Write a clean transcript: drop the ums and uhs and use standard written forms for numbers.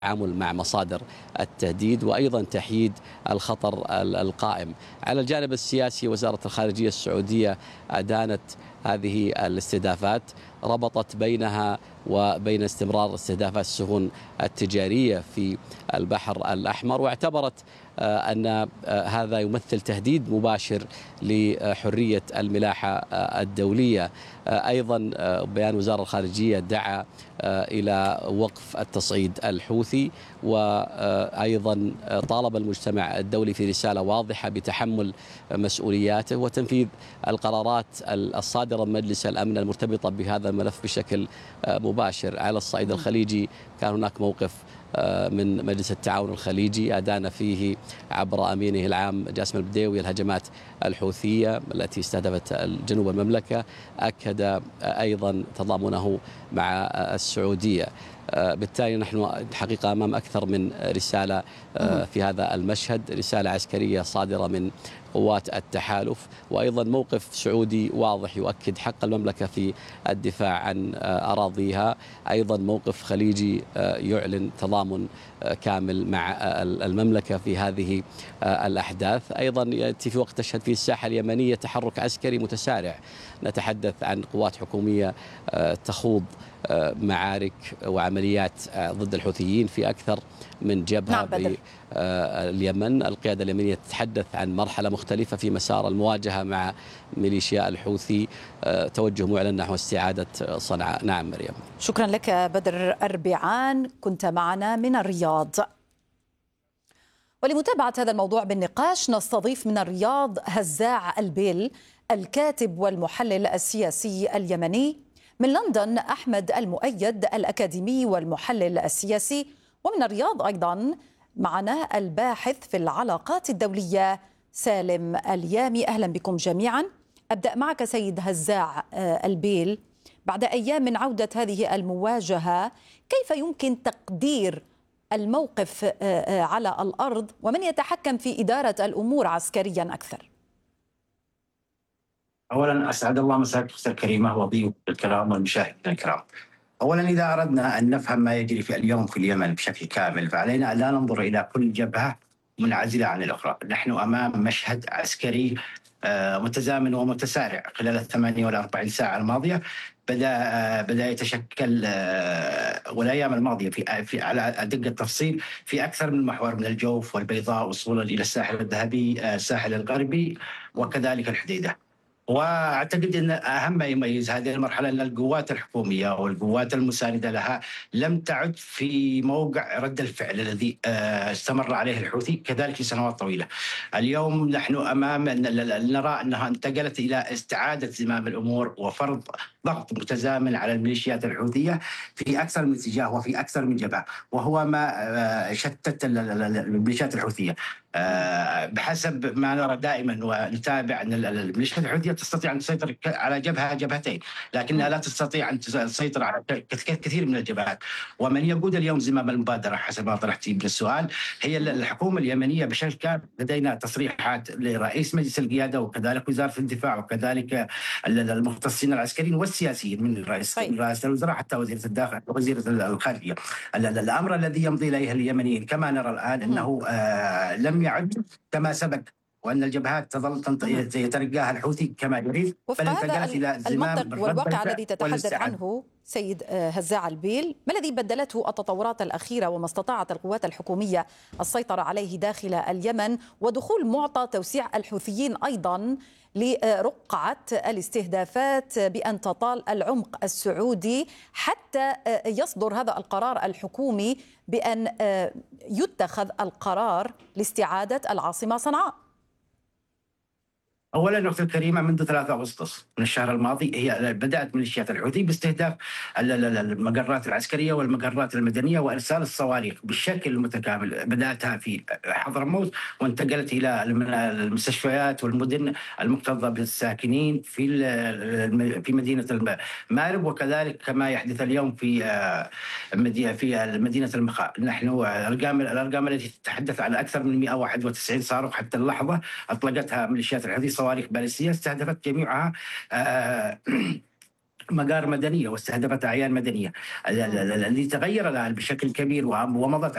التعامل مع مصادر التهديد وأيضا تحييد الخطر القائم. على الجانب السياسي، وزارة الخارجية السعودية أدانت هذه الاستهدافات، ربطت بينها وبين استمرار استهدافات السفن التجارية في البحر الأحمر، واعتبرت أن هذا يمثل تهديد مباشر لحرية الملاحة الدولية. أيضا بيان وزارة الخارجية دعا إلى وقف التصعيد الحوثي، وأيضا طالب المجتمع الدولي في رسالة واضحة بتحمل مسؤولياته وتنفيذ القرارات الصادرة من مجلس الأمن المرتبطة بهذا الملف بشكل مباشر. على الصعيد الخليجي كان هناك موقف من مجلس التعاون الخليجي أدان فيه عبر أمينه العام جاسم البديوي الهجمات الحوثية التي استهدفت جنوب المملكة، أكد أيضا تضامنه مع السعودية. بالتالي نحن حقيقة أمام أكثر من رسالة في هذا المشهد، رسالة عسكرية صادرة من قوات التحالف، وأيضا موقف سعودي واضح يؤكد حق المملكة في الدفاع عن أراضيها، أيضا موقف خليجي يعلن تضامن كامل مع المملكة في هذه الأحداث. أيضا يأتي في وقت تشهد فيه الساحة اليمنية تحرك عسكري متسارع، نتحدث عن قوات حكومية تخوض معارك وعمليات ضد الحوثيين في أكثر من جبهة باليمن. القيادة اليمنية تتحدث عن مرحلة مختلفة في مسار المواجهة مع ميليشيا الحوثي، توجه معلن نحو استعادة صنعاء. نعم مريم. شكرا لك بدر أربعان، كنت معنا من الرياض. ولمتابعة هذا الموضوع بالنقاش نستضيف من الرياض هزاع البيل الكاتب والمحلل السياسي اليمني، من لندن أحمد المؤيد الأكاديمي والمحلل السياسي، ومن الرياض أيضا معنا الباحث في العلاقات الدولية سالم اليامي. أهلا بكم جميعا. أبدأ معك سيد هزاع البيل، بعد أيام من عودة هذه المواجهة كيف يمكن تقدير الموقف على الأرض، ومن يتحكم في إدارة الأمور عسكريا أكثر؟ أولا أسعد الله مساك أختي الكريمة وضيوف الكرام والمشاهدين الكرام. أولا إذا أردنا أن نفهم ما يجري في اليوم في اليمن بشكل كامل فعلينا أن لا ننظر إلى كل جبهة منعزلة عن الأخرى. نحن أمام مشهد عسكري متزامن ومتسارع. خلال 48 ساعة الماضية بدأ يتشكل والأيام الماضية في على أدق التفصيل في أكثر من محور، من الجوف والبيضاء وصولا إلى الساحل الذهبي، الساحل الغربي وكذلك الحديدة. واعتقد ان اهم ما يميز هذه المرحله ان القوات الحكوميه والقوات المسانده لها لم تعد في موقع رد الفعل الذي استمر عليه الحوثي كذلك في سنوات طويله. اليوم نحن امام نرى انها انتقلت الى استعاده زمام الامور وفرض ضغط متزامن على الميليشيات الحوثيه في اكثر من اتجاه وفي اكثر من جبهه، وهو ما شتت الميليشيات الحوثيه. بحسب ما نرى دائما ونتابع ان الميليشيات الحوثيه تستطيع ان تسيطر على جبهتين، لكنها لا تستطيع ان تسيطر على كثير من الجبهات. ومن يقود اليوم زمام المبادره حسب ما طرحتي بالسؤال هي الحكومه اليمنيه بشكل كامل. لدينا تصريحات لرئيس مجلس القياده وكذلك وزاره الدفاع وكذلك المختصين العسكريين والسياسيين من رئيس الوزراء حتى وزيره الداخل ووزيره الخارجيه. الامر الذي يمضي اليه اليمنيين كما نرى الان انه لم يعد كما سبق، وأن الجبهات تظل يترقاها الحوثي كما يريد. وفق هذا المنطق والواقع الذي تتحدث عنه سيد هزاع البيل، ما الذي بدلته التطورات الأخيرة وما استطاعت القوات الحكومية السيطرة عليه داخل اليمن، ودخول معطى توسيع الحوثيين أيضا لرقعة الاستهدافات بأن تطال العمق السعودي حتى يصدر هذا القرار الحكومي بأن يتخذ القرار لاستعادة العاصمة صنعاء؟ اولا اختي الكريمه، منذ 3 اغسطس من الشهر الماضي هي بدات ميليشيات الحوثي باستهداف المقرات العسكريه والمقرات المدنيه وارسال الصواريخ بالشكل المتكامل. بداتها في حضرموت وانتقلت الى المستشفيات والمدن المكتظه بالساكنين في مدينه مارب، وكذلك كما يحدث اليوم في مدينه المخا. نحن الارقام التي تتحدث عن اكثر من 191 صاروخ حتى اللحظه اطلقتها ميليشيات الحوثي، صواريخ باليستيه استهدفت جميعها مقار مدنيه واستهدفت اعيان مدنيه. اللي تغير الان بشكل كبير ومضت